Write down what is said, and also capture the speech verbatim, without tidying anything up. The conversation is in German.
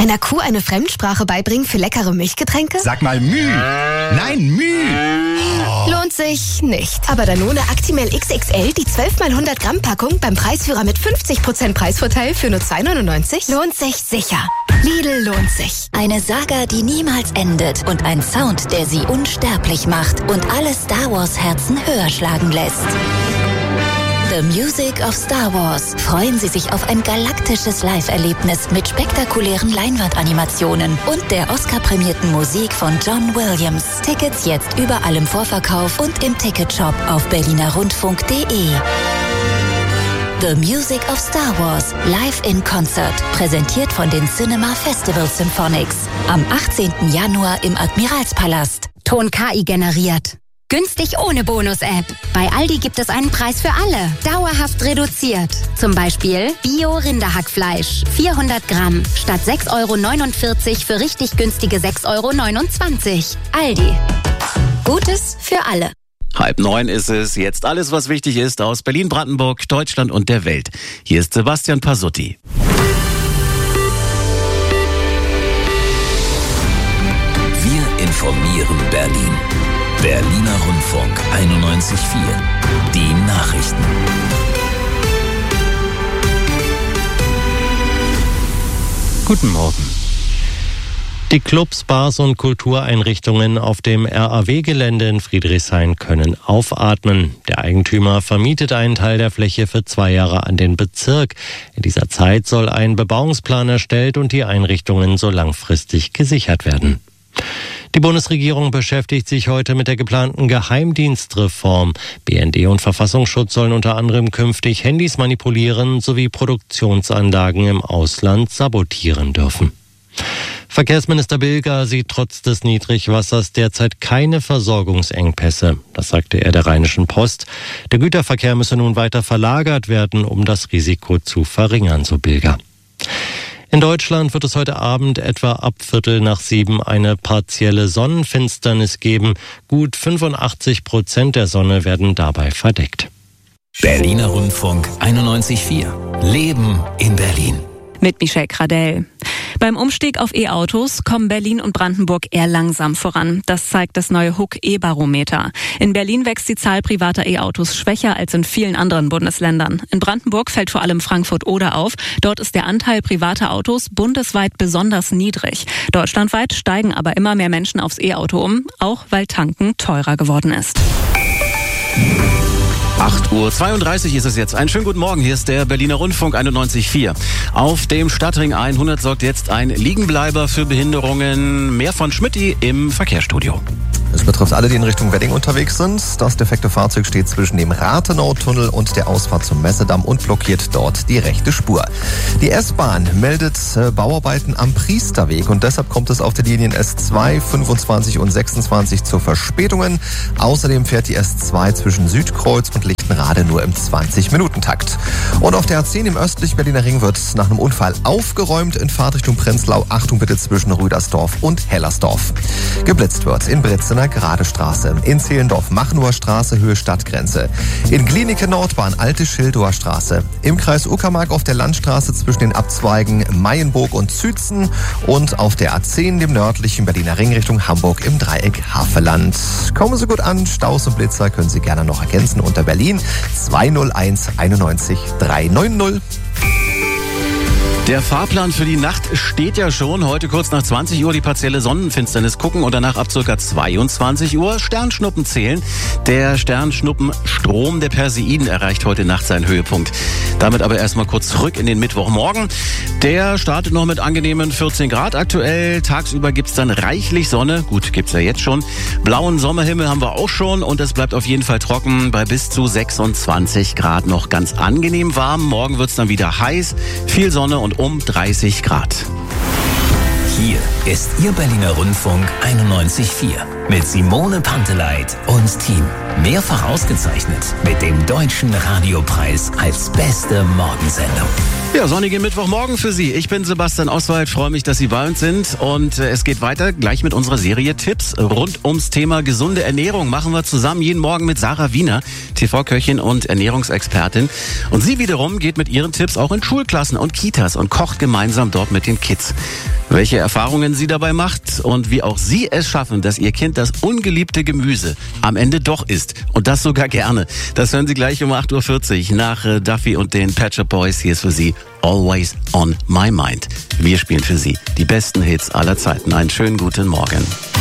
Einer Kuh eine Fremdsprache beibringen für leckere Milchgetränke? Sag mal Müh. Nein, Müh. Oh. Lohnt sich nicht. Aber Danone Actimel X X L, die zwölf mal hundert Gramm Packung beim Preisführer mit fünfzig Prozent Preisvorteil für nur zwei neunundneunzig, lohnt sich sicher. Lidl lohnt sich. Eine Saga, die niemals endet und ein Sound, der sie unsterblich macht und alle Star Wars Herzen höher schlagen lässt. The Music of Star Wars. Freuen Sie sich auf ein galaktisches Live-Erlebnis mit spektakulären Leinwandanimationen und der Oscar-prämierten Musik von John Williams. Tickets jetzt überall im Vorverkauf und im Ticketshop auf berliner rundfunk punkt de. The Music of Star Wars, live in Concert, präsentiert von den Cinema Festival Symphonics. Am achtzehnten Januar im Admiralspalast. Ton K I generiert. Günstig ohne Bonus-App. Bei Aldi gibt es einen Preis für alle. Dauerhaft reduziert. Zum Beispiel Bio-Rinderhackfleisch. vierhundert Gramm. Statt sechs Euro neunundvierzig für richtig günstige sechs Euro neunundzwanzig. Aldi. Gutes für alle. Halb neun ist es. Jetzt alles, was wichtig ist aus Berlin, Brandenburg, Deutschland und der Welt. Hier ist Sebastian Pasutti. Wir informieren Berlin. Berliner Rundfunk einundneunzig Komma vier. Die Nachrichten. Guten Morgen. Die Clubs, Bars und Kultureinrichtungen auf dem R A W-Gelände in Friedrichshain können aufatmen. Der Eigentümer vermietet einen Teil der Fläche für zwei Jahre an den Bezirk. In dieser Zeit soll ein Bebauungsplan erstellt und die Einrichtungen so langfristig gesichert werden. Die Bundesregierung beschäftigt sich heute mit der geplanten Geheimdienstreform. B N D und Verfassungsschutz sollen unter anderem künftig Handys manipulieren sowie Produktionsanlagen im Ausland sabotieren dürfen. Verkehrsminister Bilger sieht trotz des Niedrigwassers derzeit keine Versorgungsengpässe. Das sagte er der Rheinischen Post. Der Güterverkehr müsse nun weiter verlagert werden, um das Risiko zu verringern, so Bilger. In Deutschland wird es heute Abend etwa ab Viertel nach sieben eine partielle Sonnenfinsternis geben. Gut fünfundachtzig Prozent der Sonne werden dabei verdeckt. Berliner Rundfunk einundneunzig Komma vier. Leben in Berlin. Mit Michelle Kradell. Beim Umstieg auf E-Autos kommen Berlin und Brandenburg eher langsam voran. Das zeigt das neue H U K E-Barometer. In Berlin wächst die Zahl privater E-Autos schwächer als in vielen anderen Bundesländern. In Brandenburg fällt vor allem Frankfurt-Oder auf. Dort ist der Anteil privater Autos bundesweit besonders niedrig. Deutschlandweit steigen aber immer mehr Menschen aufs E-Auto um, auch weil Tanken teurer geworden ist. acht Uhr zweiunddreißig ist es jetzt. Einen schönen guten Morgen. Hier ist der Berliner Rundfunk einundneunzig Komma vier. Auf dem Stadtring hundert sorgt jetzt ein Liegenbleiber für Behinderungen. Mehr von Schmidti im Verkehrsstudio. Es betrifft alle, die in Richtung Wedding unterwegs sind. Das defekte Fahrzeug steht zwischen dem Rathenau-Tunnel und der Ausfahrt zum Messedamm und blockiert dort die rechte Spur. Die S-Bahn meldet Bauarbeiten am Priesterweg und deshalb kommt es auf den Linien S zwei, fünfundzwanzig und sechsundzwanzig zu Verspätungen. Außerdem fährt die S zwei zwischen Südkreuz und Lichtenrade nur im zwanzig-Minuten-Takt. Und auf der A zehn im östlichen Berliner Ring wird nach einem Unfall aufgeräumt in Fahrtrichtung Prenzlau. Achtung bitte zwischen Rüdersdorf und Hellersdorf. Geblitzt wird in Britzener Gerade Straße, in Zehlendorf-Machnower Straße, Höhe Stadtgrenze, in Glienicke Nordbahn, Alte Schildower Straße, im Kreis Uckermark auf der Landstraße zwischen den Abzweigen Mayenburg und Zützen und auf der A zehn, dem nördlichen Berliner Ring Richtung Hamburg im Dreieck Havelland. Kommen Sie gut an, Staus und Blitzer können Sie gerne noch ergänzen unter Berlin zwei null eins einundneunzig dreihundertneunzig. Der Fahrplan für die Nacht steht ja schon. Heute kurz nach zwanzig Uhr die partielle Sonnenfinsternis gucken und danach ab ca. zweiundzwanzig Uhr Sternschnuppen zählen. Der Sternschnuppenstrom der Perseiden erreicht heute Nacht seinen Höhepunkt. Damit aber erstmal kurz zurück in den Mittwochmorgen. Der startet noch mit angenehmen vierzehn Grad aktuell. Tagsüber gibt's dann reichlich Sonne. Gut, gibt's ja jetzt schon. Blauen Sommerhimmel haben wir auch schon und es bleibt auf jeden Fall trocken bei bis zu sechsundzwanzig Grad. Noch ganz angenehm warm. Morgen wird's dann wieder heiß. Viel Sonne und um dreißig Grad. Hier ist Ihr Berliner Rundfunk einundneunzig Komma vier mit Simone Panteleit und Team. Mehrfach ausgezeichnet mit dem Deutschen Radiopreis als beste Morgensendung. Ja, sonnige Mittwochmorgen für Sie. Ich bin Sebastian Oswald, freue mich, dass Sie bei uns sind. Und äh, es geht weiter gleich mit unserer Serie Tipps rund ums Thema gesunde Ernährung. Machen wir zusammen jeden Morgen mit Sarah Wiener, T V-Köchin und Ernährungsexpertin. Und sie wiederum geht mit ihren Tipps auch in Schulklassen und Kitas und kocht gemeinsam dort mit den Kids. Welche Erfahrungen sie dabei macht und wie auch Sie es schaffen, dass Ihr Kind das ungeliebte Gemüse am Ende doch isst. Und das sogar gerne. Das hören Sie gleich um acht Uhr vierzig nach äh, Duffy und den Pet Shop Boys. Hier ist für Sie Always on My Mind. Wir spielen für Sie die besten Hits aller Zeiten. Einen schönen guten Morgen.